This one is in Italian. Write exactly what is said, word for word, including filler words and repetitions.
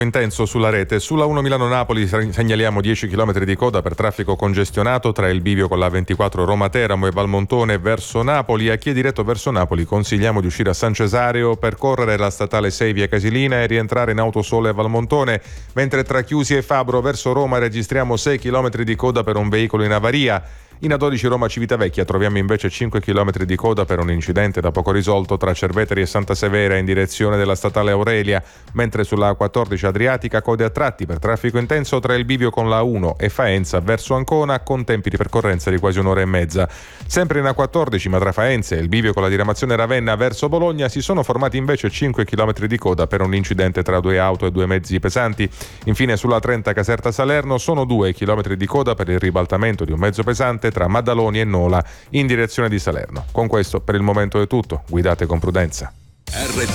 Intenso sulla rete. Sulla uno Milano-Napoli segnaliamo dieci chilometri di coda per traffico congestionato tra il bivio con la ventiquattro Roma-Teramo e Valmontone verso Napoli. A chi è diretto verso Napoli consigliamo di uscire a San Cesareo, percorrere la statale sei via Casilina e rientrare in Autosole a Valmontone, mentre tra Chiusi e Fabro verso Roma registriamo sei chilometri di coda per un veicolo in avaria. In A dodici Roma Civitavecchia troviamo invece cinque chilometri di coda per un incidente da poco risolto tra Cerveteri e Santa Severa in direzione della statale Aurelia, mentre sulla A quattordici Adriatica code a tratti per traffico intenso tra il bivio con la A uno e Faenza verso Ancona con tempi di percorrenza di quasi un'ora e mezza. Sempre in A quattordici ma tra Faenza e il bivio con la diramazione Ravenna verso Bologna si sono formati invece cinque chilometri di coda per un incidente tra due auto e due mezzi pesanti. Infine sulla trenta Caserta Salerno sono due chilometri di coda per il ribaltamento di un mezzo pesante tra Maddaloni e Nola in direzione di Salerno. Con questo per il momento è tutto. Guidate con prudenza.